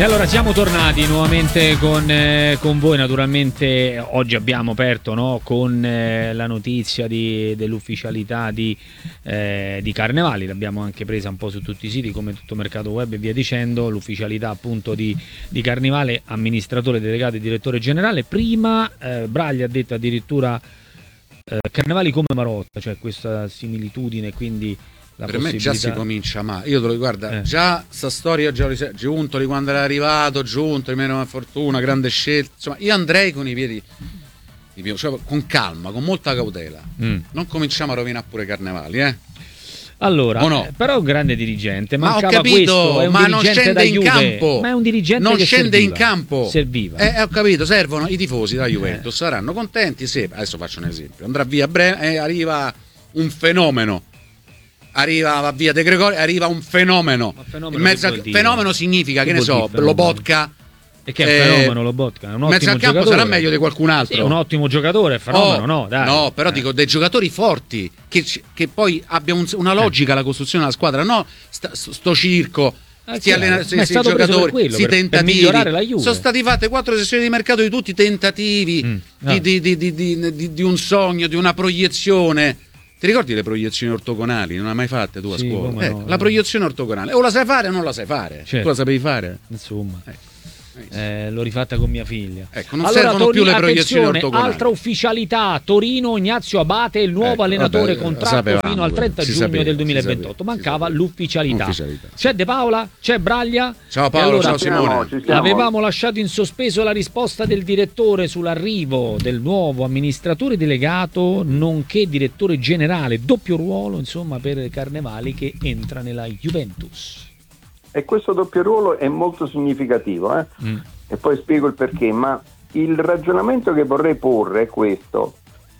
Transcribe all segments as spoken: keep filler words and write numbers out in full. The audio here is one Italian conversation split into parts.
E allora siamo tornati nuovamente con, eh, con voi, naturalmente oggi abbiamo aperto, no, con eh, la notizia di, dell'ufficialità di, eh, di Carnevali, l'abbiamo anche presa un po' su tutti i siti come tutto mercato web e via dicendo, l'ufficialità appunto di, di Carnevale, amministratore delegato e direttore generale. Prima eh, Braglia ha detto addirittura eh, Carnevali come Marotta, cioè questa similitudine, quindi la per me già si comincia male. Io te lo guarda, eh. già sta storia già Giuntoli quando era arrivato, Giuntoli meno fortuna, grande scelta. Insomma, io andrei con i piedi, i piedi cioè, con calma, con molta cautela. Mm. Non cominciamo a rovinare pure Carnevali, eh? Allora, no? eh, però è un grande dirigente, ma mancava ho capito, questo, è un ma non scende in Juve, campo. Ma è un dirigente non che scende serviva, in campo. Serviva. Eh, ho capito, servono i tifosi da Juventus, eh. saranno contenti se, adesso faccio un esempio, andrà via Bre- eh, arriva un fenomeno. Arriva va via De Gregori, arriva un fenomeno. fenomeno, in mezzo al fenomeno significa, che, che ne so, Lobotka. E che è un eh, fenomeno Lobotka, è un ottimo mezzo al campo giocatore. Sarà meglio di qualcun altro. Sì, un ottimo giocatore, fenomeno, oh, no, dai. No, però eh. dico dei giocatori forti che, che poi abbia un, una logica eh. la costruzione della squadra, no sta, sto circo. Eh, si allena, si, si giocatori, quello, si per, tentativi. Per la Juve. Sono stati fatte quattro sessioni di mercato di tutti tentativi mm, no. di, di, di, di, di, di un sogno, di una proiezione. Ti ricordi le proiezioni ortogonali? Non l'hai mai fatte tu a sì, scuola? Eh, no, la proiezione ortogonale. O la sai fare o non la sai fare. Certo. Tu la sapevi fare? Insomma. Eh. Eh, l'ho rifatta con mia figlia. Ecco, non allora, servono Torino, più le proiezioni ortogonali. Altra ufficialità, Torino, Ignazio Abate, il nuovo ecco, allenatore, vabbè, contratto fino al trenta giugno sapeva, del duemilaventotto. Mancava l'ufficialità. Ufficialità. C'è De Paola, c'è Braglia. Ciao Paolo, allora, ciao Simone. Siamo, siamo. Avevamo lasciato in sospeso la risposta del direttore sull'arrivo del nuovo amministratore delegato, nonché direttore generale, doppio ruolo, insomma, per Carnevali che entra nella Juventus. E questo doppio ruolo è molto significativo, eh? Mm. E poi spiego il perché, ma il ragionamento che vorrei porre è questo: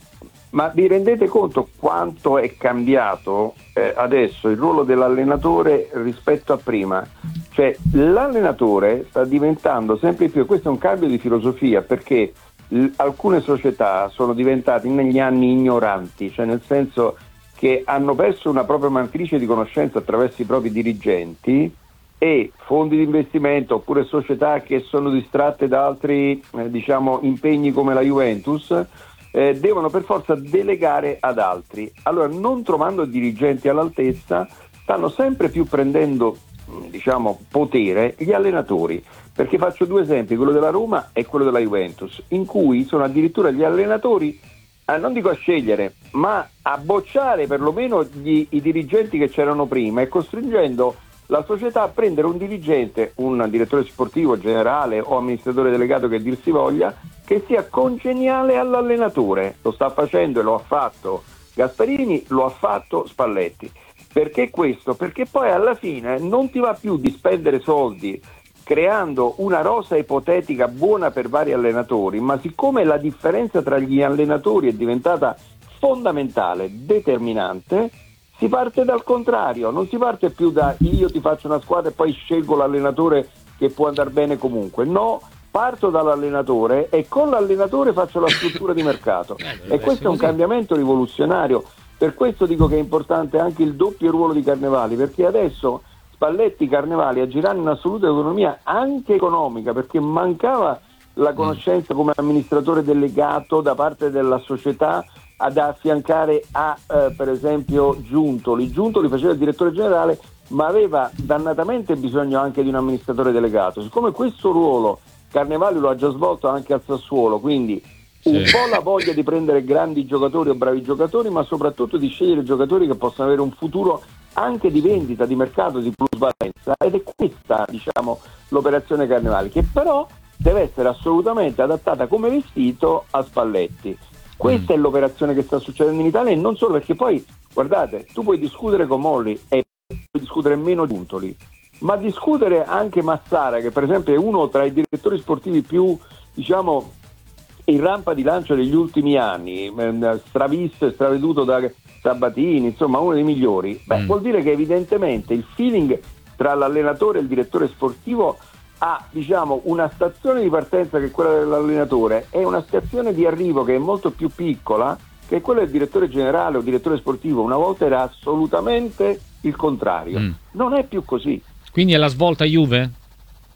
ma vi rendete conto quanto è cambiato eh, adesso il ruolo dell'allenatore rispetto a prima? Cioè l'allenatore sta diventando sempre più, questo è un cambio di filosofia, perché l- alcune società sono diventate negli anni ignoranti, cioè nel senso che hanno perso una propria matrice di conoscenza attraverso i propri dirigenti, e fondi di investimento oppure società che sono distratte da altri eh, diciamo impegni come la Juventus eh, devono per forza delegare ad altri. Allora, non trovando dirigenti all'altezza, stanno sempre più prendendo diciamo potere gli allenatori, perché faccio due esempi, quello della Roma e quello della Juventus, in cui sono addirittura gli allenatori eh, non dico a scegliere, ma a bocciare perlomeno gli, i dirigenti che c'erano prima, e costringendo la società a prendere un dirigente, un direttore sportivo generale o amministratore delegato che dir si voglia, che sia congeniale all'allenatore. Lo sta facendo e lo ha fatto Gasparini, lo ha fatto Spalletti. Perché questo? Perché poi alla fine non ti va più di spendere soldi creando una rosa ipotetica buona per vari allenatori, ma siccome la differenza tra gli allenatori è diventata fondamentale, determinante, si parte dal contrario, non si parte più da io ti faccio una squadra e poi scelgo l'allenatore che può andare bene comunque. No, parto dall'allenatore e con l'allenatore faccio la struttura di mercato. E questo è un cambiamento rivoluzionario. Per questo dico che è importante anche il doppio ruolo di Carnevali, perché adesso Spalletti, Carnevali agiranno in assoluta autonomia anche economica, perché mancava la conoscenza come amministratore delegato da parte della società ad affiancare a eh, per esempio Giuntoli. Giuntoli faceva il direttore generale, ma aveva dannatamente bisogno anche di un amministratore delegato. Siccome questo ruolo Carnevali lo ha già svolto anche al Sassuolo, quindi un sì. po' la voglia di prendere grandi giocatori o bravi giocatori, ma soprattutto di scegliere giocatori che possano avere un futuro anche di vendita, di mercato, di plusvalenza, ed è questa diciamo l'operazione Carnevali, che però deve essere assolutamente adattata come vestito a Spalletti. Questa mm. è l'operazione che sta succedendo in Italia, e non solo, perché poi, guardate, tu puoi discutere con Molli e puoi discutere meno Giuntoli, ma discutere anche Massara, che per esempio è uno tra i direttori sportivi più, diciamo, in rampa di lancio degli ultimi anni, stravisto e straveduto da Sabatini, insomma uno dei migliori, beh, mm. vuol dire che evidentemente il feeling tra l'allenatore e il direttore sportivo ha diciamo una stazione di partenza che è quella dell'allenatore e una stazione di arrivo che è molto più piccola, che è quella del direttore generale o direttore sportivo. Una volta era assolutamente il contrario, mm. non è più così. Quindi è la svolta Juve?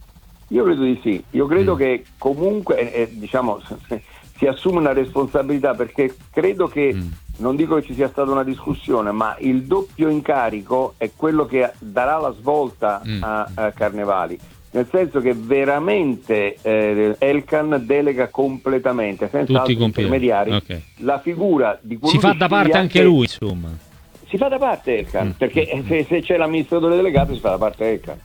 Io credo di sì, io credo Mm. che comunque eh, diciamo si assume una responsabilità, perché credo che, Mm. non dico che ci sia stata una discussione, ma il doppio incarico è quello che darà la svolta Mm. a, a Carnevali, nel senso che veramente eh, Elkann delega completamente, senza Tutti altri compiti. intermediari, Ok. la figura di Si fa da parte anche lui, insomma. Si fa da parte Elkann, Mm. perché se, se c'è l'amministratore delegato si fa da parte Elkann.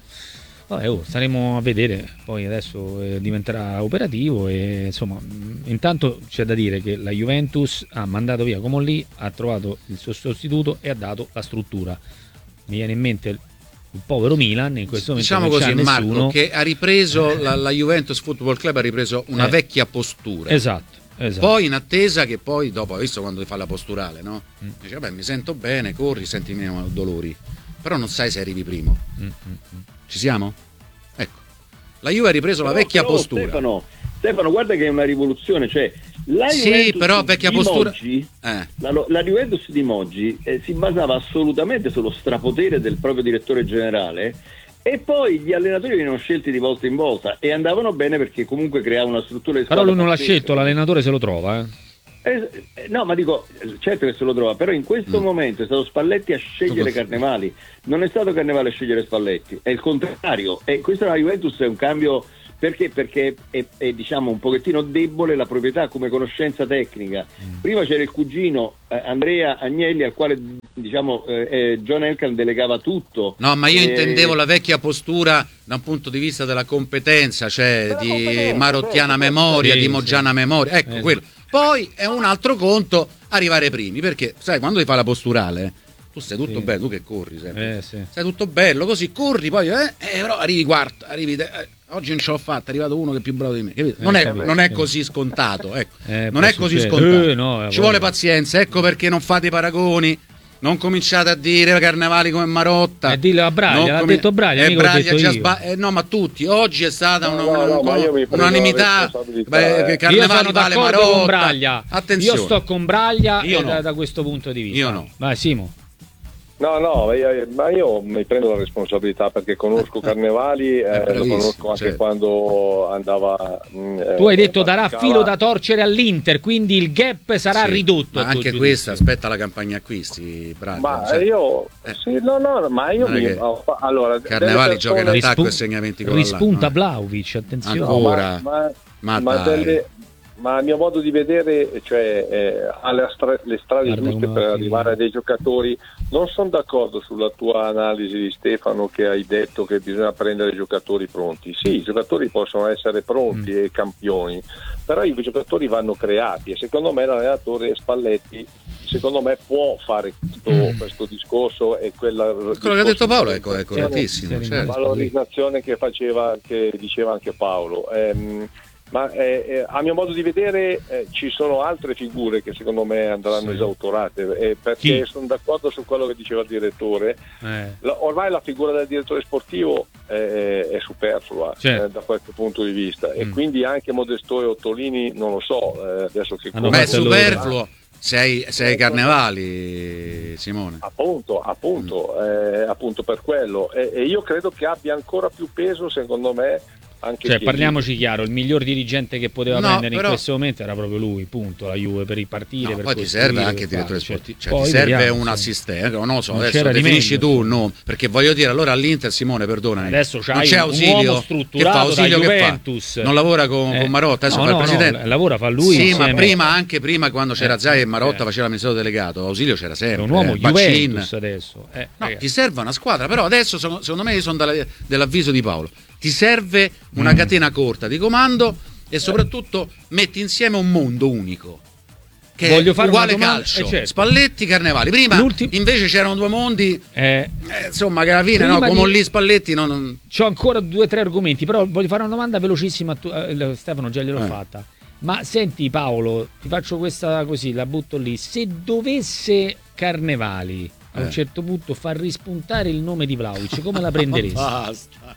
Vabbè, oh, staremo a vedere, poi adesso eh, diventerà operativo e insomma, mh, intanto c'è da dire che la Juventus ha mandato via Comolli, ha trovato il suo sostituto e ha dato la struttura. Mi viene in mente il, il povero Milan in questo momento, Diciamo non così, c'ha Marco, nessuno. che ha ripreso la, la Juventus Football Club ha ripreso una Eh. vecchia postura. Esatto, esatto. Poi in attesa che poi dopo, hai visto quando fa la posturale, no? Mm. Dice vabbè, mi sento bene, corri, senti meno dolori. Però non sai se arrivi primo. Mm, mm, mm. Ci siamo? Ecco. La Juve ha ripreso la vecchia Però, postura. Stefano, Stefano, guarda che è una rivoluzione, cioè la Sì, Juventus però vecchia di postura- Moggi, Eh. la, la Juventus di Moggi eh, si basava assolutamente sullo strapotere del proprio direttore generale, e poi gli allenatori venivano scelti di volta in volta e andavano bene perché comunque creava una struttura di Però squadra lui non l'ha pazzesca. scelto, l'allenatore se lo trova. Eh. Eh, eh, no, ma dico, certo che se lo trova, però in questo Mm. momento è stato Spalletti a scegliere Tutto- Carnevali, non è stato Carnevali a scegliere Spalletti, è il contrario. E questo alla Juventus è un cambio, perché? Perché è, è, diciamo un pochettino debole la proprietà come conoscenza tecnica. Mm. Prima c'era il cugino eh, Andrea Agnelli, al quale diciamo eh, eh, John Elkann delegava tutto. No, ma io Eh, intendevo la vecchia postura da un punto di vista della competenza, cioè Della di competenza, marottiana certo, memoria, sì, di sì. moggiana memoria, ecco Eh, quello. Poi è un altro conto arrivare primi, perché sai, quando ti fa la posturale, tu stai tutto Sì. bello, tu che corri sempre. Eh, sì. Stai tutto bello, così corri, poi eh, eh, però arrivi quarto, arrivi te- eh, oggi non ce l'ho fatta, è arrivato uno che è più bravo di me, capito? Non, Eh, è, capito, non è sì. così scontato, ecco. Eh, non può è così succedere. scontato. Eh, no, Ci voglio- vuole pazienza, ecco perché non fate i paragoni. Non cominciate a dire Carnevali come Marotta. Eh, dillo a Braglia, Non l'ha comi- detto Braglia, eh, mica l'ho Braglia detto già io. sba- eh, no, ma tutti. Oggi è stata No, una- no, una- no, ma io mi prendo unanimità. la responsabilità, Beh, eh. che Io Carnevali sono vale d'accordo Marotta. con Braglia. Attenzione. Io sto con Braglia Io e no. da, da questo punto di vista. Io no. Vai Simo. No, no, io- ma io mi prendo la responsabilità perché conosco Carnevali, eh, lo bravissimo, conosco anche certo. quando andava... mh, Tu hai eh, detto darà praticava- filo da torcere all'Inter, quindi il gap sarà Sì, ridotto. Ma a tuo anche giudizio. questa, aspetta la campagna acquisti, Braglia. Ma Cioè, io... eh. Sì, no, no, ma io Non è mi... che ho fa- allora, Carnevali delle gioca in persone- attacco e Rispun- segna venti gol all'anno, Rispunta eh. Vlahovic, attenzione. Ancora. No, ma, ma, Ma ma dai. delle- ma a mio modo di vedere, cioè, eh, ha le, stra- le strade Guarda giuste come per va a arrivare finire. a dei giocatori. Non sono d'accordo sulla tua analisi di Stefano, che hai detto che bisogna prendere giocatori pronti. Sì, i giocatori possono essere pronti Mm. e campioni, però i giocatori vanno creati e secondo me l'allenatore Spalletti secondo me può fare questo, Mm. questo discorso e quella Quello che ha detto Paolo è, co- è valorizzazione- correttissimo. Sì, certo. valorizzazione che faceva, che diceva anche Paolo. Ehm, ma eh, eh, a mio modo di vedere eh, ci sono altre figure che secondo me andranno Sì. esautorate, eh, perché Chi? sono d'accordo su quello che diceva il direttore. Eh. La- ormai la figura del direttore sportivo è, è superflua, Certo. eh, da questo punto di vista, e Mm. quindi anche Modesto e Ottolini non lo so, eh, adesso che Hanno Beh, è fatto loro. superfluo. Sei, sei Carnevali, Simone. Appunto, appunto, eh, appunto per quello, e, e io credo che abbia ancora più peso, secondo me, anche Cioè, Chiellini. parliamoci chiaro, il miglior dirigente che poteva No, prendere però- in questo momento era proprio lui, punto, la Juve, per ripartire, No, per poi ti costruire, serve anche per il direttore fare, cioè, sportivo, cioè poi ti serve vediamo, un sì. assistente, non lo so, Non adesso c'era di definisci meglio, tu, sì. no, perché voglio dire, allora all'Inter, Simone, perdonami, Adesso non c'hai c'è un Ausilio, uomo che fa strutturato da Ausilio, che Juventus. fa? Non lavora con, Eh, con Marotta, adesso no, fa il no, presidente. no, lavora, fa lui Sì, insieme- ma prima, anche prima, quando c'era Eh, Zai e Marotta eh. faceva l'amministratore delegato, Ausilio c'era È sempre. un uomo eh, Baccin. Juventus adesso. Eh, No, ragazzi. ti serve una squadra, però adesso sono- secondo me io sono dalla- dell'avviso di Paolo. Ti serve una Mm. catena corta di comando e soprattutto metti insieme un mondo unico. Che Voglio è fare una uguale domanda- calcio, eh, certo. Spalletti, Carnevali. Prima L'ultim- invece c'erano due mondi, Eh, eh, insomma, che alla fine, Prima no, come di- lì Spalletti non, non- C'ho ancora due o tre argomenti, però voglio fare una domanda velocissima a tu- eh, Stefano, già gliel'ho Eh. fatta. Ma senti Paolo, ti faccio questa così, la butto lì. Se dovesse Carnevali a un Eh. certo punto far rispuntare il nome di Vlahovic, come la prenderesti? Basta.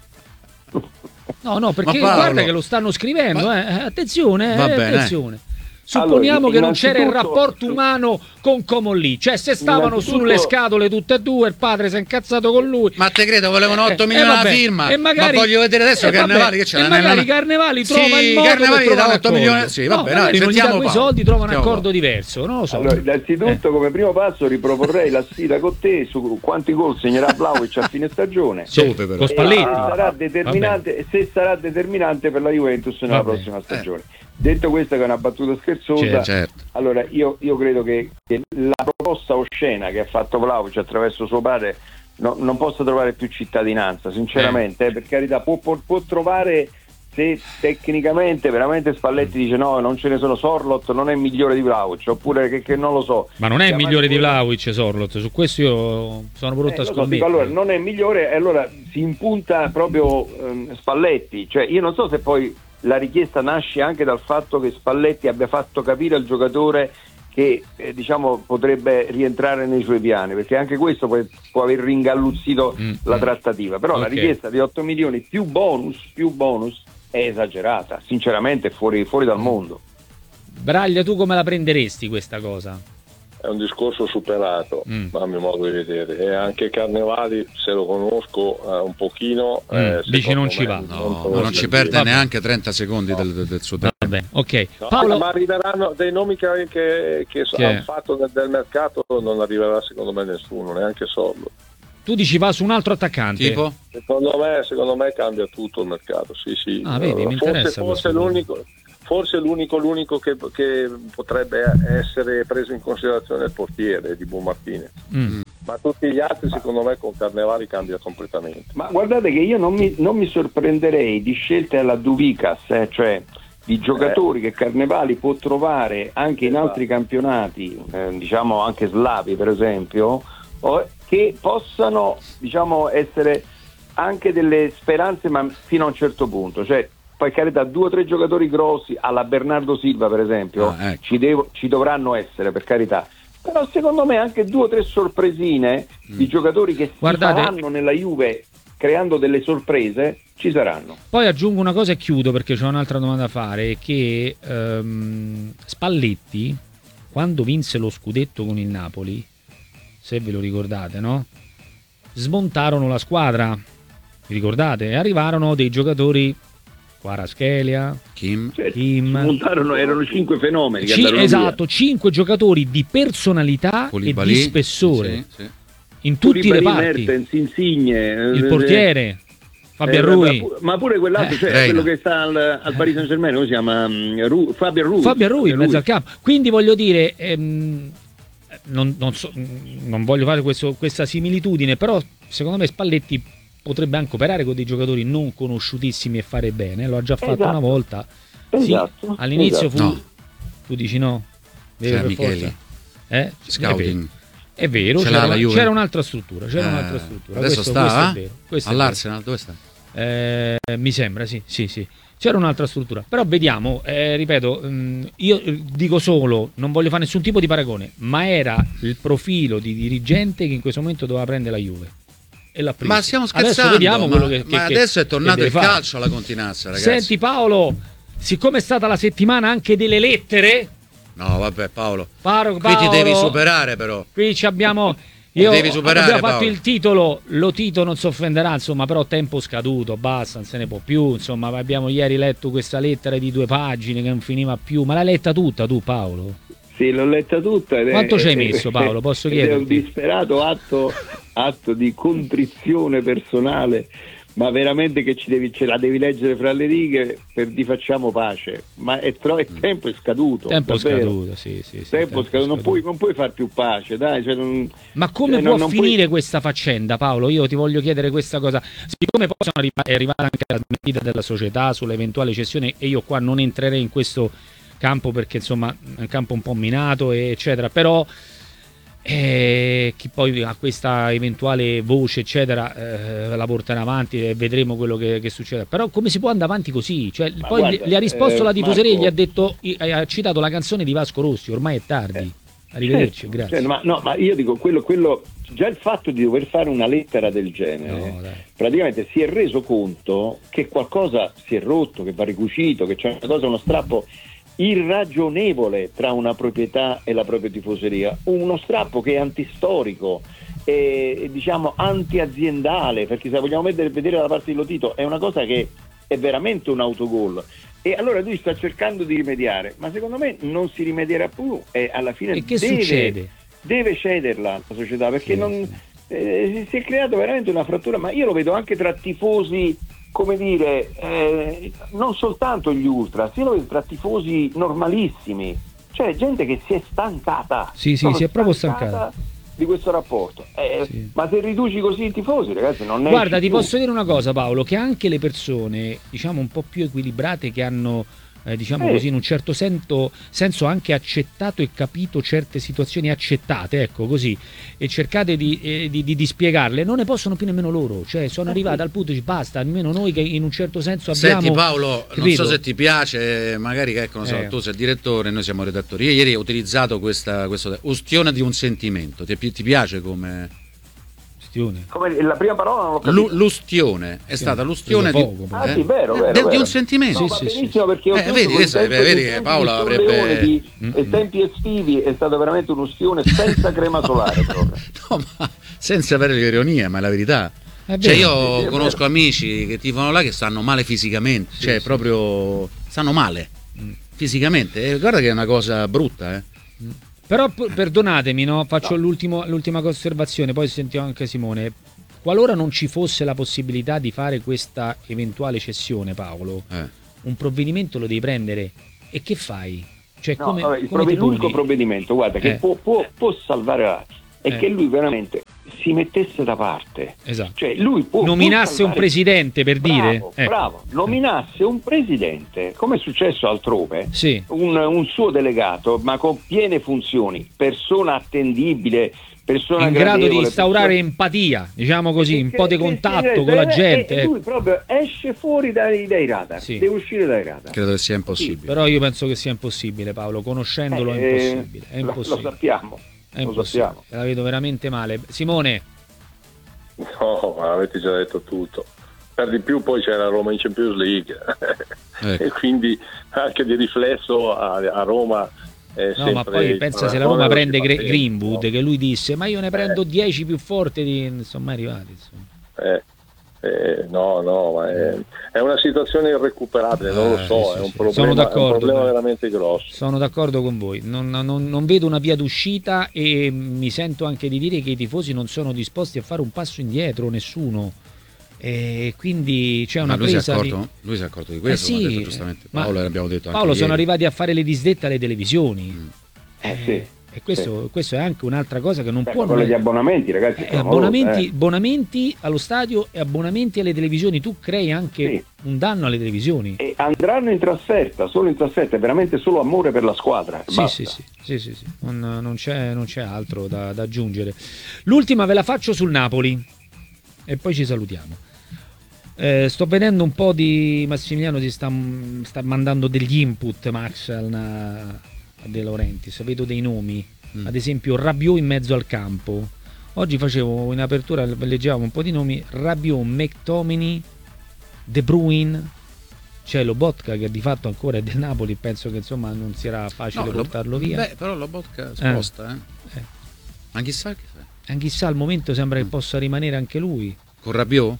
No, no, perché Ma Paolo- guarda che lo stanno scrivendo, Ma- eh. Attenzione, eh, Va bene, attenzione. Supponiamo Allora, che non c'era il innanzitutto- rapporto umano con Comolli, cioè se stavano sulle scatole tutte e due, il padre si è incazzato con lui. Ma te credo volevano otto Eh, milioni eh, alla vabbè, firma, e magari- ma voglio vedere adesso e Carnevali vabbè, che c'è e la- magari nella- Carnevali trova Sì, il modo Carnevali per gli dà trovare otto un milioni, accordo. sì, vabbè, no, dai, magari non gli dà sentiamo quei Paolo. soldi, trova un Sentiamo accordo Paolo. diverso, non lo so. Allora, innanzitutto, Eh. come primo passo, riproporrei la sfida con te su quanti gol segnerà Vlahovic a fine stagione. Sì, Dove, però? con E Spalletti. se sarà determinante, se sarà determinante per la Juventus nella Vabbè. prossima stagione. Detto questo, che è una battuta scherzosa, Certo. Certo. allora io, io credo che, che la proposta oscena che ha fatto Vlahovic attraverso suo padre no- non possa trovare più cittadinanza, sinceramente, eh, per carità, può, può, può trovare, se tecnicamente veramente Spalletti dice no, non ce ne sono, Sorloth non è migliore di Vlahovic, oppure che, che non lo so. Ma non è il Chiamare migliore di quello- Vlahovic, Sorloth, su questo io sono pronto Eh, a lo so, scommettere. dico, allora non è migliore, e allora si impunta proprio ehm, Spalletti, cioè io non so se poi la richiesta nasce anche dal fatto che Spalletti abbia fatto capire al giocatore che eh, diciamo potrebbe rientrare nei suoi piani, perché anche questo può, può aver ringalluzzito Mm, la mm. trattativa, però la Ok. richiesta di otto milioni più bonus più bonus è esagerata, sinceramente è fuori, fuori dal mondo. Braglia, tu come la prenderesti questa cosa? È un discorso superato, Mm. a mio modo di vedere, e anche Carnevali, se lo conosco eh, un pochino, Mm, eh, dici secondo non me ci va. non No, sono ma non ci sentiti. perde Vabbè. neanche trenta secondi del, del- del suo tempo. Vabbè, ok. No, Paolo, ma arriveranno dei nomi che, che, che Che? hanno fatto del, del mercato, non arriverà secondo me nessuno, neanche Sorlo. tu dici va su un altro attaccante. Tipo? Secondo me, secondo me cambia tutto il mercato, sì, sì. Ah, vedi, mi forse, interessa forse questo. l'unico, forse l'unico, l'unico che, che potrebbe essere preso in considerazione è il portiere di Buon Martinez. Mm. Ma tutti gli altri, secondo me, con Carnevali cambia completamente. Ma guardate che io non mi, non mi sorprenderei di scelte alla Duvicas, eh, cioè di giocatori che Carnevali può trovare anche in altri campionati, eh, diciamo anche slavi per esempio, o, che possano diciamo essere anche delle speranze, ma fino a un certo punto, cioè poi carità, due o tre giocatori grossi alla Bernardo Silva per esempio Ah, ecco. ci, devo, ci dovranno essere, per carità, però secondo me anche due o tre sorpresine di giocatori che si Guardate- faranno nella Juve creando delle sorprese ci saranno. Poi aggiungo una cosa e chiudo perché c'ho un'altra domanda da fare, che ehm, Spalletti, quando vinse lo scudetto con il Napoli, se ve lo ricordate, no? Smontarono la squadra, vi ricordate? E arrivarono dei giocatori, Kvaratskhelia, Kim? Cioè, Kim. montarono, erano cinque fenomeni che Ci- andarono esatto, cinque giocatori di personalità Koulibaly? e di spessore Sì, sì. in via. tutti i Koulibaly, reparti. Mertens, Insigne, Il eh, portiere, Fabio eh, Rui. ma pu- ma pure quell'altro, Eh, cioè Reina. quello che sta al, al Paris Saint Germain, come si chiama? Mm, Ru- Fabio Rui. Fabio Rui in mezzo al campo. Quindi voglio dire, ehm, non, non so- non voglio fare questo- questa similitudine, però secondo me Spalletti potrebbe anche operare con dei giocatori non conosciutissimi e fare bene. Lo ha già fatto Esatto. una volta. Esatto, Sì, all'inizio esatto. fu. No. Tu dici no? Vero C'era per Micheli. forza? Eh? Scouting. È vero, Ce c'era, l'ha la Juve. c'era un'altra struttura. C'era Eh, un'altra struttura. Adesso questo, sta questo è eh? vero, questo è all'Arsenal, dove sta? vero. Eh, mi sembra, sì, sì, sì. C'era un'altra struttura. Però vediamo, eh, ripeto, mh, io eh, dico solo, non voglio fare nessun tipo di paragone, ma era il profilo di dirigente che in questo momento doveva prendere la Juve. E l'ha preso. Ma stiamo Adesso scherzando, vediamo ma, quello che, ma che- adesso che- è tornato che il deve fare. calcio alla continenza, ragazzi. Senti Paolo, siccome è stata la settimana anche delle lettere, No, vabbè, Paolo. Paolo, Qui ti devi Paolo, superare, però. qui ci abbiamo. Io devi superare, abbiamo fatto Paolo. il titolo, lo Tito non si offenderà, insomma, però tempo scaduto, basta, non se ne può più, insomma, abbiamo ieri letto questa lettera di due pagine che non finiva più, ma l'hai letta tutta tu Paolo? Sì, l'ho letta tutta. Ed è- Quanto ci hai è- messo, Paolo? Posso ed È un chiederti? disperato atto, atto di contrizione personale, ma veramente che ci devi, ce la devi leggere fra le righe per di facciamo pace. Ma è tro- il tempo è scaduto. Tempo davvero. scaduto, sì, sì, sì, Tempo scaduto, non puoi, non puoi far più pace, dai. Cioè non, Ma come cioè, può non- non puoi- finire questa faccenda, Paolo? Io ti voglio chiedere questa cosa. Siccome poi sono arriva- è arrivata anche la smentita della società sull'eventuale cessione, e io qua non entrerei in questo campo perché insomma è un campo un po' minato, eccetera, però eh, chi poi ha questa eventuale voce, eccetera, eh, la porterà avanti e vedremo quello che, che succederà. Però come si può andare avanti così? Cioè, Ma poi guarda, gli, gli ha risposto eh, la tifoseria, Marco- gli ha detto, ha citato la canzone di Vasco Rossi, ormai è tardi. Arrivederci, Certo, grazie. cioè, ma, no, ma io dico quello, quello già il fatto di dover fare una lettera del genere, No, dai. praticamente si è reso conto che qualcosa si è rotto, che va ricucito, che c'è una cosa, uno strappo. irragionevole tra una proprietà e la propria tifoseria, uno strappo che è antistorico, e diciamo anti-aziendale, perché se vogliamo vedere, vedere la parte di Lotito è una cosa che è veramente un autogol, e allora lui sta cercando di rimediare, ma secondo me non si rimedierà più, e alla fine e che deve, succede? deve cederla la società, perché sì, non, sì. Eh, si è creato veramente una frattura, ma io lo vedo anche tra tifosi, come dire, eh, non soltanto gli ultras, io lo vedo tra tifosi normalissimi, cioè gente che si è stancata, sì sì, si è proprio stancata di questo rapporto, eh, sì. Ma se riduci così i tifosi, ragazzi, non è. Guarda, ti più. posso dire una cosa, Paolo, che anche le persone, diciamo, un po' più equilibrate, che hanno eh, diciamo eh. così, in un certo senso, senso anche accettato e capito certe situazioni, accettate, ecco così, e cercate di, eh, di, di, di spiegarle, non ne possono più nemmeno loro, cioè sono arrivati al punto di basta, almeno noi che in un certo senso abbiamo. Senti Paolo, capito? non so se ti piace, magari ecco, non so, eh. tu sei il direttore, noi siamo redattori. Io ieri ho utilizzato questa questo ustione di un sentimento. Ti, ti piace come Come la prima parola non l'ho capito. L'ustione è sì, stata l'ustione di, ah, sì, vero, vero, di, vero. di un sentimento. No, sì, va sì, benissimo, sì. perché ho eh, vedi, questo, tempo, vedi che tempi Paolo avrebbe di mm-hmm. tempi estivi è stato veramente un'ustione senza crema solare proprio. No, ma senza avere l'ironia, ma è la verità. È Cioè vero, io sì, conosco vero. amici che tifano là che stanno male fisicamente, sì, cioè sì. proprio stanno male mm. fisicamente, e guarda che è una cosa brutta, eh. Mm. Però perdonatemi, no? Faccio no. l'ultimo, l'ultima osservazione, poi sentiamo anche Simone. Qualora non ci fosse la possibilità di fare questa eventuale cessione, Paolo, eh. un provvedimento lo devi prendere, e che fai? Cioè, No, come, vabbè, il come prov- l'unico poni? provvedimento, guarda, che eh. può, può, può salvare la... è eh. che lui veramente si mettesse da parte. Esatto. Cioè, lui può, nominasse può un presidente, per bravo, dire. Ecco. Bravo, nominasse un presidente, come è successo altrove, sì. un, un suo delegato, ma con piene funzioni, persona attendibile, persona in grado di gradevole, instaurare persona... empatia, diciamo così, un che, po' di che, contatto che, con la e, gente. E lui proprio esce fuori dai, dai radar, sì. deve uscire dai radar. Credo che sia impossibile. Sì, però io penso che sia impossibile, Paolo, conoscendolo eh, è impossibile. È impossibile. Lo, lo sappiamo. È lo impossibile. sappiamo. La vedo veramente male. Simone. No, ma avete già detto tutto. Per di più poi c'è la Roma in Champions League ecco. E quindi anche di riflesso a, a Roma. No, ma poi pensa se la Roma prende Greenwood, no? Che lui disse ma io ne prendo dieci eh. più forti di... non sono mai arrivati, insomma. Eh, eh, no, no, ma è, è una situazione irrecuperabile, non lo so, eh, sì, è, un sì. problema, è un problema veramente grosso. Sono d'accordo con voi, non, non, non vedo una via d'uscita, e mi sento anche di dire che i tifosi non sono disposti a fare un passo indietro, nessuno. E quindi c'è una ma lui presa si è accorto, di... lui si è accorto di questo, eh sì, detto, giustamente Paolo, l'abbiamo detto anche Paolo sono ieri. arrivati a fare le disdette alle televisioni. Mm. Eh sì. E questo, sì. questo è anche un'altra cosa che non Beh, può... Quello gli abbonamenti, ragazzi. Eh, abbonamenti, eh. abbonamenti allo stadio e abbonamenti alle televisioni. Tu crei anche sì. un danno alle televisioni. E andranno in trasferta, solo in trasferta, è veramente solo amore per la squadra. Sì, sì, sì, sì, sì, sì. Non, non, c'è, non c'è altro da, da aggiungere. L'ultima ve la faccio sul Napoli e poi ci salutiamo. Eh, sto vedendo un po' di Massimiliano, si sta, sta mandando degli input, Max, a De Laurentiis, vedo dei nomi, mm. ad esempio Rabiot in mezzo al campo. Oggi facevo in apertura, leggevamo un po' di nomi: Rabiot, McTominay, De Bruyne, c'è Lobotka che di fatto ancora è del Napoli, penso che insomma non sia facile no, portarlo via. Beh, però Lobotka sposta, eh. eh. eh. Ma chissà che fa. Anch'issa al momento sembra mm. che possa rimanere anche lui. Con Rabiot?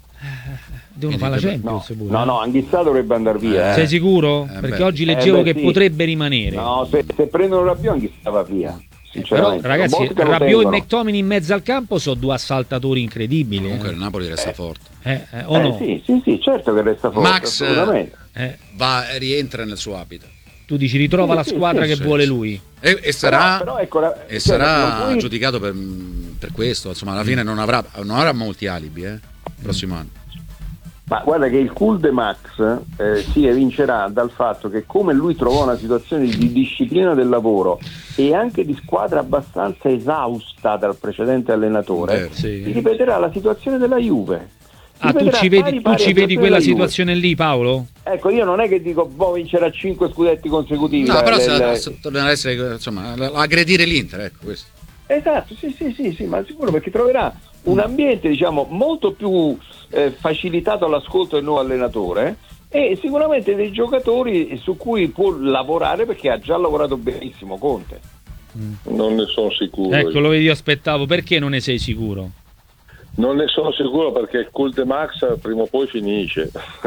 Devono fare la Champions no, pure. No, no, Anghissà dovrebbe andare via. Eh. Sei sicuro? Eh, Perché beh. oggi leggevo eh, beh, che sì. potrebbe rimanere. No, se, se prendono Rabiot Anghissà va via. Però ragazzi, Rabiot e McTominay in mezzo al campo sono due assaltatori incredibili. Comunque eh. il Napoli resta eh. forte. Eh, eh, o eh, no? Sì, sì, sì, certo che resta forte. Max eh. va, rientra nel suo abito. Tu dici ritrova sì, la squadra sì, che sì, vuole sì. lui. E, e sarà, però, però ecco, la, e cioè, sarà puoi... giudicato per, per questo. Insomma, alla fine non avrà, non avrà molti alibi, eh, il prossimo anno. Ma guarda che il cool de Max eh, si evincerà dal fatto che, come lui trovò una situazione di disciplina del lavoro e anche di squadra abbastanza esausta dal precedente allenatore, sì. si ripeterà la situazione della Juve. Si ah, tu ci vedi, pari, pari tu ci vedi quella situazione lì, Paolo? Ecco, io non è che dico boh, vincerà cinque scudetti consecutivi. No, però le, se, tornerà a essere, insomma, aggredire l'Inter, ecco questo. Esatto, sì, sì, sì, sì, ma sicuro, perché troverà un ambiente, diciamo, molto più eh, facilitato all'ascolto del nuovo allenatore, e sicuramente dei giocatori su cui può lavorare, perché ha già lavorato benissimo Conte. Mm. Non ne sono sicuro. Ecco, lo vedi, io aspettavo. Perché non ne sei sicuro? Non ne sono sicuro perché il Cult de Max prima o poi finisce.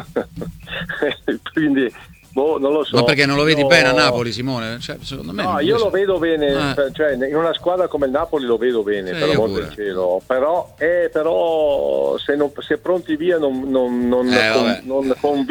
Quindi boh, non lo so. Ma perché non lo vedi io... bene a Napoli, Simone? Cioè, secondo me no, io lo vedo bene, eh. cioè, in una squadra come il Napoli lo vedo bene, sì, per l'amor del cielo. Però, eh, però se, non, se pronti via non, non, non, eh, con, non convinci.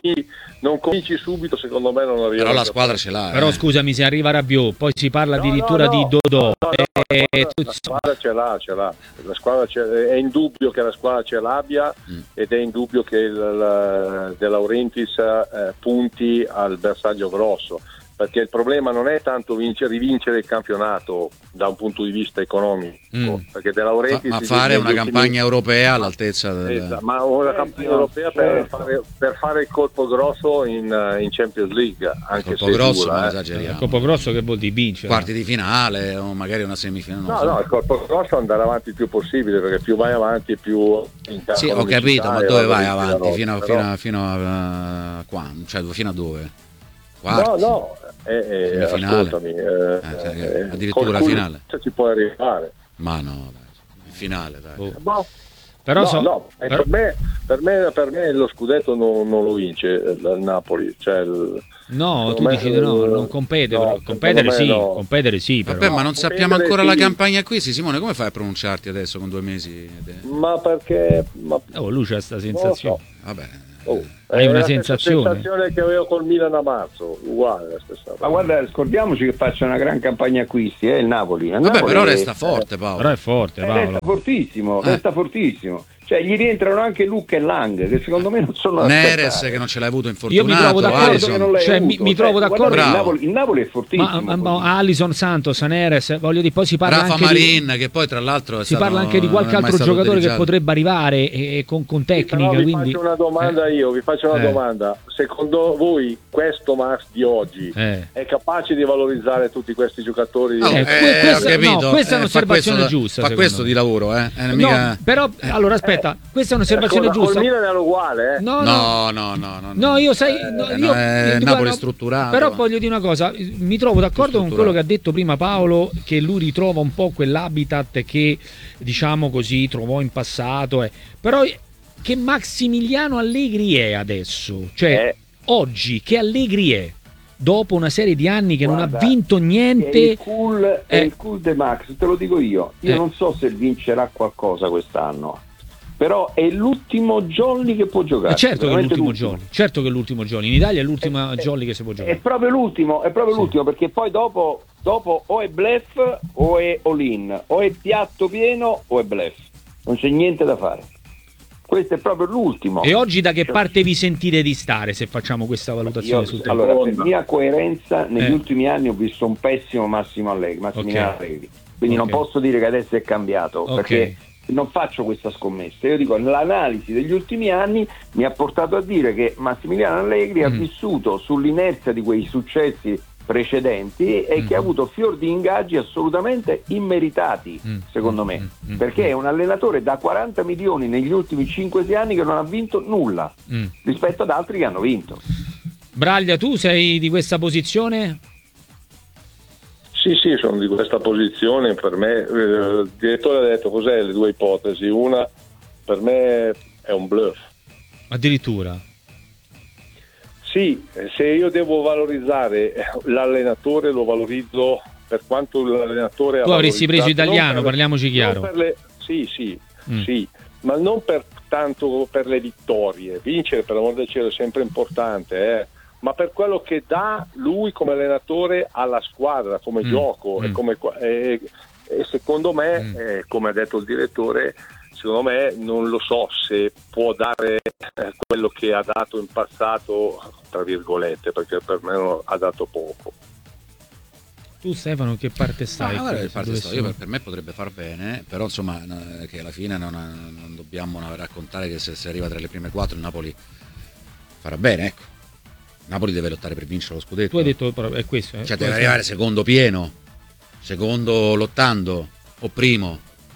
Non cominci subito, secondo me non arriva. Però la squadra ce l'ha. Però eh. scusami, se arriva Rabiot, poi si parla no, addirittura no, no, di Dodò. No, no, no, e... la, squadra, la squadra ce l'ha, ce l'ha. La squadra ce, è indubbio che la squadra ce l'abbia mm. ed è indubbio che il, la, De Laurentiis eh, punti al bersaglio grosso. Perché il problema non è tanto vincere, rivincere il campionato da un punto di vista economico, mm. perché De Laurentiis ma, ma fare una campagna europea all'altezza del... esatto, ma una campagna europea per fare, per fare il colpo grosso in, in Champions League, anche il colpo se grosso dura, non eh. esageriamo. Il colpo grosso che vuol dire vincere? Quarti di finale o magari una semifinale. No, so. no, il colpo grosso è andare avanti il più possibile, perché più vai avanti più sì, ho capito, ma dove vai avanti? Fino a, però... fino a, fino a, a quando? Cioè, fino a dove? Quarti? No, no. Eh, eh, ascoltami, eh, eh, addirittura finale ci può arrivare, ma no, dai, finale dai. Oh. No, però no, so, no però... Per, me, per, me, per me lo scudetto non, non lo vince il Napoli, cioè il, no, tu me, dici no, non compete, no, competere sì, no. competere sì, però. Vabbè, ma non sappiamo ancora sì. La campagna qui, sì, Simone, come fai a pronunciarti adesso con due mesi? Ma perché ma... oh, lui c'ha questa sensazione. So. Vabbè. Oh, hai una la sensazione? La sensazione che avevo col Milan a marzo, uguale la stessa. Ma guarda, scordiamoci che faccia una gran campagna acquisti, eh, il Napoli. Il Vabbè, Napoli però è... resta forte, Paolo. Però è forte, Paolo. Eh, resta fortissimo, eh. resta fortissimo. Cioè gli rientrano anche Luca e Lang, che secondo me non sono Neres, che non ce l'hai avuto infortunato. Io mi trovo d'accordo, cioè, mi, mi trovo cioè, d'accordo. Il Napoli, il Napoli è fortissimo. Ma, ma Alisson, Santos, Neres, voglio dire, poi si parla Rafa anche Marin, di, che poi tra l'altro è si stato, parla anche di qualche altro giocatore che potrebbe arrivare e, e con, con tecnica. Sì, vi quindi... faccio una domanda eh. io, vi faccio una eh. domanda. Secondo voi questo Max di oggi eh. è capace di valorizzare tutti questi giocatori? No, eh, eh, questa, capito, no, questa è un'osservazione questo, giusta. Fa questo me. di lavoro, eh? È no, mica... però allora aspetta, questa è un'osservazione eh, giusta. Col Milan era uguale, eh? No, no, no, no, no, no, io sai, eh, no, no, io, è io Napoli no, strutturato. Però voglio dire una cosa, mi trovo d'accordo con quello che ha detto prima Paolo, che lui ritrova un po' quell'habitat che, diciamo così, trovò in passato, eh. Però che Massimiliano Allegri è adesso, cioè eh. oggi che Allegri è, dopo una serie di anni che Guarda, non ha vinto niente. È il cool, eh. è il cool de Max, te lo dico io. Io eh. non so se vincerà qualcosa quest'anno, però è l'ultimo jolly che può giocare. Eh certo che è l'ultimo, l'ultimo jolly, certo che è l'ultimo jolly. In Italia è l'ultima è, jolly che si può giocare. È proprio l'ultimo, è proprio sì. l'ultimo, perché poi dopo, dopo o è bluff o è all-in, o è piatto pieno o è bluff. Non c'è niente da fare. Questo è proprio l'ultimo. E oggi da che parte vi sentite di stare, se facciamo questa valutazione Io, sul tempo? allora, per mia coerenza, negli eh. ultimi anni ho visto un pessimo Massimo Allegri, Massimiliano okay. Allegri. Quindi okay. non posso dire che adesso è cambiato, okay. perché non faccio questa scommessa. Io dico, l'analisi degli ultimi anni mi ha portato a dire che Massimiliano Allegri mm. ha vissuto sull'inerzia di quei successi precedenti e mm. che ha avuto fior di ingaggi assolutamente immeritati, mm. secondo me, mm. perché è un allenatore da quaranta milioni negli ultimi cinque sei anni che non ha vinto nulla mm. rispetto ad altri che hanno vinto. Braglia, tu sei di questa posizione? Sì, sì, sono di questa posizione. Per me, eh, il direttore ha detto cos'è le due ipotesi. Una, per me è un bluff. Addirittura? Sì, se io devo valorizzare l'allenatore lo valorizzo per quanto l'allenatore ha tu avresti preso italiano, per, parliamoci chiaro. Per le, sì, sì, mm. sì, ma non per tanto per le vittorie. Vincere, per l'amor del cielo, è sempre importante, eh. ma per quello che dà lui come allenatore alla squadra, come mm. gioco mm. E, come, e, e secondo me, mm. eh, come ha detto il direttore, secondo me non lo so se può dare eh, quello che ha dato in passato, tra virgolette, perché per me non ha dato poco. Tu Stefano che parte stai? No, guarda, parte sto. Io per, per me potrebbe far bene, però insomma che alla fine non, non dobbiamo raccontare che se si arriva tra le prime quattro il Napoli farà bene, ecco. Napoli deve lottare per vincere lo scudetto. Tu hai detto è questo, eh? Cioè deve arrivare secondo pieno, secondo lottando o primo.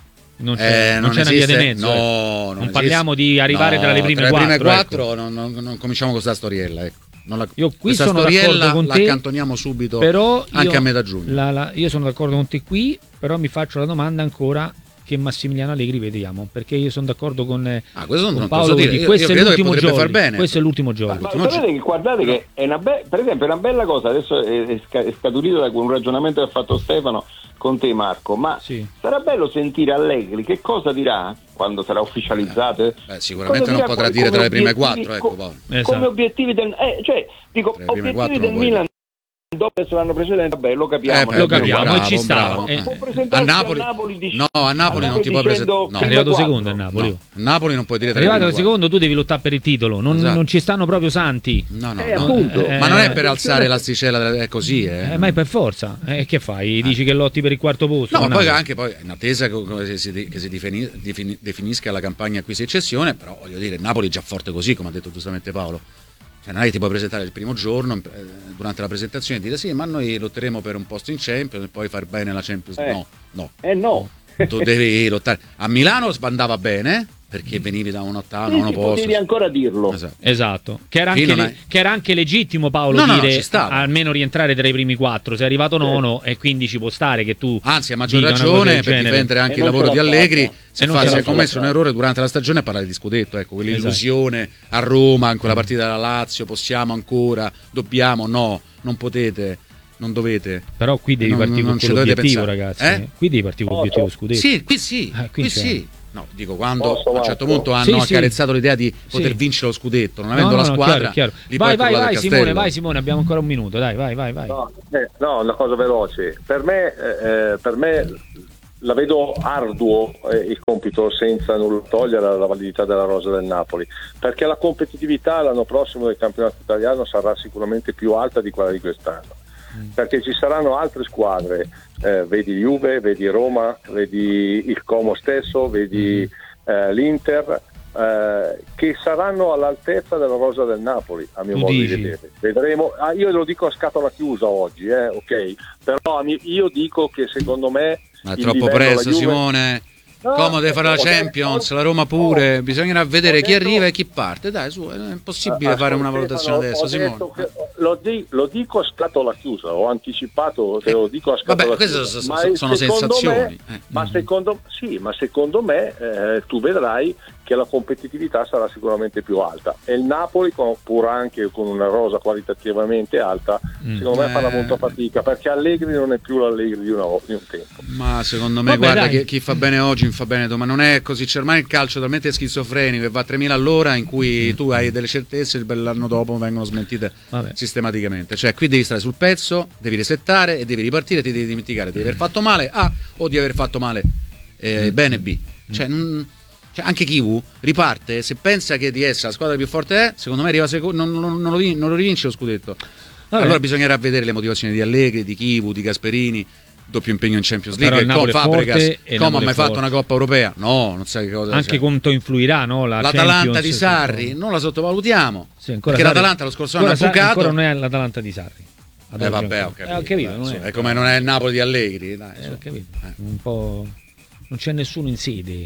non c'è, eh, non non c'è una via di esiste, mezzo. no, ecco. non non parliamo esiste. di arrivare No, tra le prime tra le quattro. prime quattro ecco. non, non, non cominciamo con questa storiella, ecco. Non la, Io qui questa sono storiella d'accordo con la te, accantoniamo subito, però anche io, a metà giugno. La, la, io sono d'accordo con te qui, però mi faccio la domanda ancora che Massimiliano Allegri vediamo, perché io sono d'accordo con, ah, questo con non Paolo. posso dire. Io, questo io è credo che l'ultimo potrebbe giorno. far bene. Questo è l'ultimo giorno. Ma, ma guardate che, guardate che è una be- per esempio è una bella cosa, adesso è, è, sca- è scaturito da un ragionamento che ha fatto Stefano con te Marco, ma sì. sarà bello sentire Allegri che cosa dirà quando sarà ufficializzato. Eh, beh, sicuramente non potrà dire tra le prime quattro, ecco, Paolo. Come esatto. obiettivi del eh, cioè dico obiettivi del Milan dopo l'anno precedente, vabbè, lo capiamo, eh, lo capiamo bravo, e ci sta. bravo, Eh. A Napoli, a Napoli dic- no, a Napoli non ti puoi presentare. No. È arrivato secondo a Napoli. No. Napoli non puoi dire. È arrivato secondo, tu devi lottare per il titolo. Non, esatto. non ci stanno proprio santi. No, no, eh, no. appunto. Eh, ma non è per alzare l'asticella, è così, eh. eh ma è per forza. Eh, che fai? Dici che lotti per il quarto posto? No, ma poi Napoli. anche poi in attesa che si, che si defini, defini, definisca la campagna acquisti e cessione, però voglio dire, Napoli è già forte così, come ha detto giustamente Paolo. Cioè, non è che ti puoi presentare il primo giorno, eh, durante la presentazione e dire sì, ma noi lotteremo per un posto in Champions e poi far bene la Champions. Eh. No, no. Eh no. Tu devi lottare. A Milano andava bene perché venivi da un ottavo, sì, nono sì, posto. potevi ancora dirlo. Esatto. Esatto, che era, anche, è... che era anche legittimo Paolo no, no, dire no, almeno rientrare tra i primi quattro, sei arrivato nono eh. e quindi ci può stare che tu anzi a maggior ragione per difendere anche il lavoro di Allegri se fa, si è commesso un errore durante la stagione a parlare di scudetto, ecco, quell'illusione esatto. a Roma in quella partita della Lazio, possiamo ancora, dobbiamo, no, non potete, non dovete. Però qui devi non, partire non con l'obiettivo, ragazzi. Eh? Qui devi partire con l'obiettivo scudetto. Sì, qui sì, eh, qui qui sì. No, dico quando Posso, a un certo punto hanno sì, accarezzato sì. l'idea di poter sì. vincere lo scudetto, non avendo no, no, la no, squadra. Chiaro, chiaro. Vai, vai, vai, Simone, vai Simone, abbiamo ancora un minuto, dai, vai, vai, vai. No, eh, no una cosa veloce. Per me, eh, per me la vedo arduo eh, il compito senza nulla togliere alla validità della rosa del Napoli, perché la competitività l'anno prossimo del campionato italiano sarà sicuramente più alta di quella di quest'anno. Perché ci saranno altre squadre, eh, vedi Juve, vedi Roma, vedi il Como stesso, vedi eh, l'Inter, eh, che saranno all'altezza della rosa del Napoli, a mio tu modo dici. di vedere. Vedremo. Ah, io lo dico a scatola chiusa oggi, eh, ok? Però io dico che secondo me ma è troppo presto, Juve... Simone. No, Como deve fare la Champions, la Roma pure, no, bisognerà vedere chi detto, arriva e chi parte. Dai, su, è impossibile fare una valutazione adesso, Simone. Che, lo, di, lo dico a scatola chiusa, ho anticipato che eh, lo dico a scatola vabbè, chiusa. Queste ma sono, sono sensazioni. Me, eh. ma, secondo, sì, ma secondo me eh, tu vedrai che la competitività sarà sicuramente più alta e il Napoli, con, pur anche con una rosa qualitativamente alta, mm. secondo me eh. farà molta fatica, perché Allegri non è più l'Allegri di, una, di un tempo. Ma secondo me, vabbè, guarda, chi, chi, chi fa bene oggi fa bene domani, non è così. C'è ormai il calcio talmente schizofrenico che va a tremila all'ora, in cui tu hai delle certezze e l'anno dopo vengono smentite vabbè. sistematicamente. Cioè qui devi stare sul pezzo, devi resettare e devi ripartire, ti devi dimenticare di aver fatto male A o di aver fatto male eh, bene B. Cioè, non, cioè anche Kivu riparte, se pensa che di essere la squadra più forte è, secondo me arriva secondo, non, non, non, lo, non lo rivince lo scudetto. Vabbè. Allora bisognerà vedere le motivazioni di Allegri, di Kivu, di Gasperini. Doppio impegno in Champions League, Com Fabregas, come ha mai fatto una Coppa Europea? No, non sai che cosa. Anche quanto influirà, no? La L'Atalanta Champions, di Sarri, tutto. Non la sottovalutiamo. Sì, perché Sarri, l'Atalanta lo scorso anno ha bucato. Ancora non è l'Atalanta di Sarri. Eh vabbè, ho capito. Eh, ho capito non è, è come non è il Napoli di Allegri. Dai, eh, ho capito. Eh. Un po'... Non c'è nessuno in sede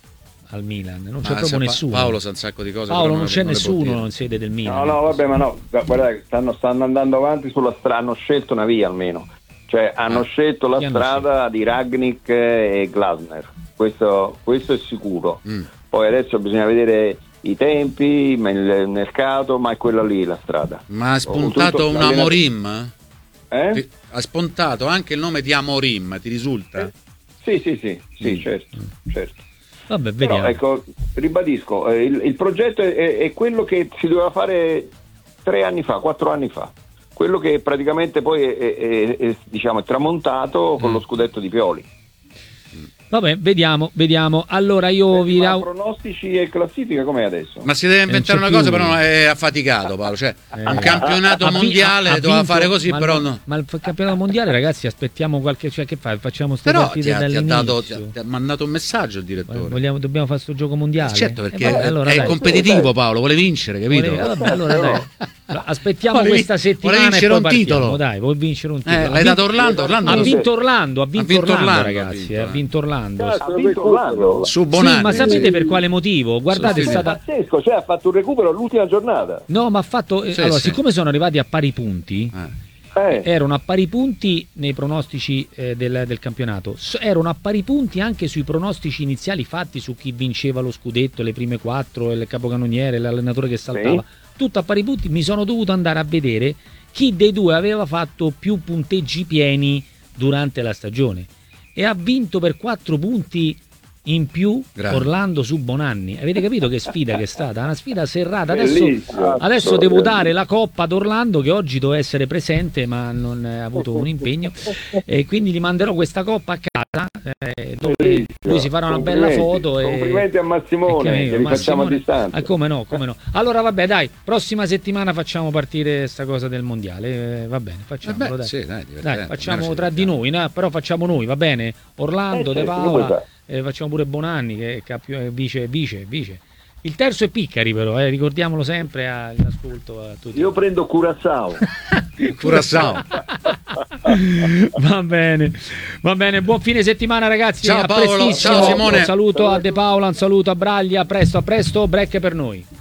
al Milan, non c'è ah, proprio nessuno. Paolo sa un sacco di cose. Paolo, non c'è nessuno in sede del Milan. No, no, vabbè, ma no, guardate, stanno, stanno andando avanti sulla strada, hanno scelto una via almeno. Cioè hanno ah, scelto la strada di Rangnick e Glasner, questo, questo è sicuro. Mm. Poi adesso bisogna vedere i tempi, il mercato, ma è quella lì la strada. Ma ha spuntato un Amorim? Eh? Ha spuntato anche il nome di Amorim, ti risulta? Eh, sì, sì, sì, sì, mm. certo, certo. Vabbè, vediamo. Però, ecco, ribadisco, eh, il, il progetto è, è quello che si doveva fare tre anni fa, quattro anni fa. Quello che praticamente poi è, è, è, è, diciamo, è tramontato con mm. lo scudetto di Pioli. Vabbè, vediamo, vediamo. Allora io eh, vi ma classifici e classifica com'è adesso? Ma si deve inventare una più. cosa, però è affaticato Paolo, cioè eh. un campionato ah, mondiale ha, ha doveva vinto, fare così, ma però il, no. Ma il campionato mondiale, ragazzi, aspettiamo qualche, cioè che fai? Facciamo ste però partite ti ha, dall'inizio. Ti ha, dato, ti, ha, ti ha mandato un messaggio il direttore. Vogliamo, dobbiamo fare sto gioco mondiale? Certo, perché eh, vabbè, allora, è dai. competitivo Paolo, vuole vincere, capito? Vuole, vabbè, allora dai. Aspettiamo Vuole questa vin- settimana vuole vincere e poi un partiamo. titolo. Dai, vuoi vincere un titolo. Eh, Ha l'hai vinto- dato Orlando, Orlando Ha lo- vinto Orlando, ha vinto, vinto Orlando, Orlando, ragazzi, ha vinto, ha eh. vinto Orlando. Cazzo, Ha vinto Orlando. Su Sì, Bonanni. ma sapete per quale motivo? Guardate, è Sì, sì. stata Pazzesco, cioè ha fatto un recupero all'ultima giornata. No, ma ha fatto eh, Sì, allora, sì. siccome sono arrivati a pari punti, Eh. Eh. erano a pari punti nei pronostici eh, del, del campionato, S- erano a pari punti anche sui pronostici iniziali fatti su chi vinceva lo scudetto, le prime quattro, il capocannoniere, l'allenatore che saltava, tutto a pari punti. Mi sono dovuto andare a vedere chi dei due aveva fatto più punteggi pieni durante la stagione e ha vinto per quattro punti in più Grande. Orlando su Bonanni. Avete capito che sfida che è stata? Una sfida serrata. Adesso, Bellissimo. adesso devo dare la coppa ad Orlando che oggi doveva essere presente ma non ha avuto un impegno e quindi gli manderò questa coppa a casa eh, dove Bellissimo. lui si farà una bella Complimenti. foto e... Complimenti a Massimone, e che li facciamo a Massimone- distanza. Ah, come no, come no. Allora vabbè dai, prossima settimana facciamo partire sta cosa del mondiale, eh, va bene, facciamolo Eh beh, dai. sì, dai, Dai, divertente, facciamo almeno ci tra di divertiamo. noi, no? Però facciamo noi, va bene? Orlando, Eh, De certo, come Paola, fai? eh, facciamo pure Bonanni che, che ha più- eh, vice, vice, vice. Il terzo è Piccari però, eh, ricordiamolo sempre all'ascolto a tutti. Io prendo Curaçao. Curaçao. Va bene, va bene, buon fine settimana ragazzi. Ciao a Paolo, prestissimo. ciao Simone. Un saluto a De Paola, un saluto a Braglia, a presto, a presto, break per noi.